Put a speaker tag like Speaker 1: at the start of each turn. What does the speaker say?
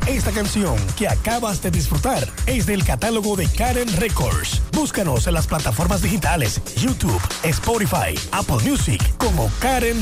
Speaker 1: Esta canción que acabas de disfrutar es del catálogo de Karen Records. Búscanos en las plataformas digitales YouTube, Spotify, Apple Music como Karen